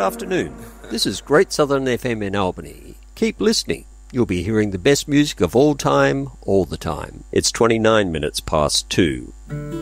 afternoon. This is Great Southern FM in Albany. Keep listening. You'll be hearing the best music of all time, all the time. It's 29 minutes past 2.